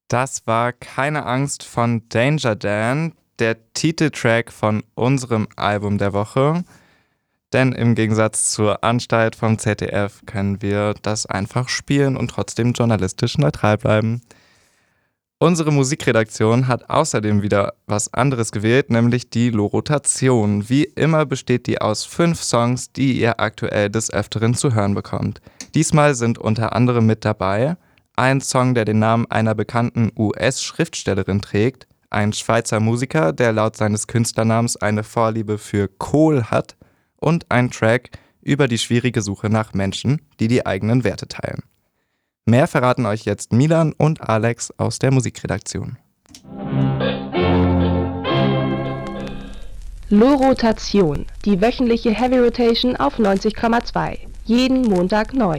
Das war Keine Angst von Danger Dan, der Titeltrack von unserem Album der Woche. Denn im Gegensatz zur Anstalt vom ZDF können wir das einfach spielen und trotzdem journalistisch neutral bleiben. Unsere Musikredaktion hat außerdem wieder was anderes gewählt, nämlich die Lo-Rotation. Wie immer besteht die aus 5 Songs, die ihr aktuell des Öfteren zu hören bekommt. Diesmal sind unter anderem mit dabei ein Song, der den Namen einer bekannten US-Schriftstellerin trägt, ein Schweizer Musiker, der laut seines Künstlernamens eine Vorliebe für Kohl hat, und ein Track über die schwierige Suche nach Menschen, die die eigenen Werte teilen. Mehr verraten euch jetzt Milan und Alex aus der Musikredaktion. Lo-Rotation, die wöchentliche Heavy Rotation auf 90,2. Jeden Montag neu.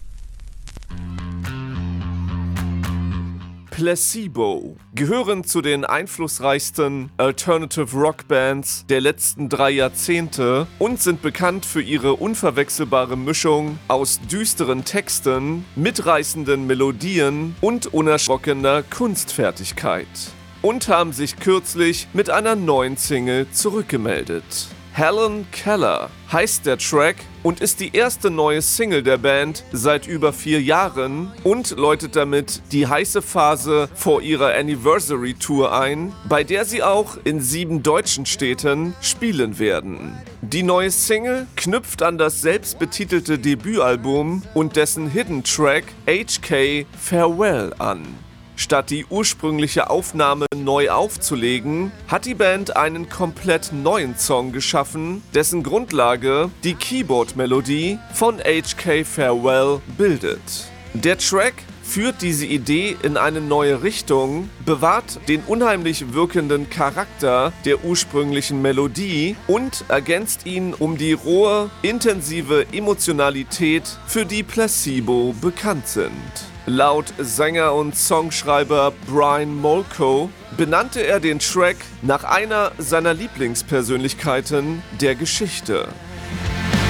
Placebo gehören zu den einflussreichsten Alternative Rock Bands der letzten 3 Jahrzehnte und sind bekannt für ihre unverwechselbare Mischung aus düsteren Texten, mitreißenden Melodien und unerschrockener Kunstfertigkeit. Und haben sich kürzlich mit einer neuen Single zurückgemeldet. Helen Keller heißt der Track und ist die erste neue Single der Band seit über 4 Jahren und läutet damit die heiße Phase vor ihrer Anniversary Tour ein, bei der sie auch in 7 deutschen Städten spielen werden. Die neue Single knüpft an das selbstbetitelte Debütalbum und dessen Hidden Track HK Farewell an. Statt die ursprüngliche Aufnahme neu aufzulegen, hat die Band einen komplett neuen Song geschaffen, dessen Grundlage die Keyboard-Melodie von HK Farewell bildet. Der Track führt diese Idee in eine neue Richtung, bewahrt den unheimlich wirkenden Charakter der ursprünglichen Melodie und ergänzt ihn um die rohe, intensive Emotionalität, für die Placebo bekannt sind. Laut Sänger und Songschreiber Brian Molko benannte er den Track nach einer seiner Lieblingspersönlichkeiten der Geschichte.